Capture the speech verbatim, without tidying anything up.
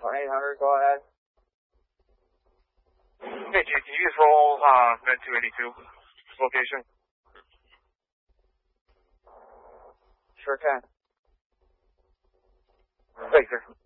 one eight hundred, go ahead. Hey, Chief, can you just roll uh, Med two eighty-two location? Sure can. Thanks, sir.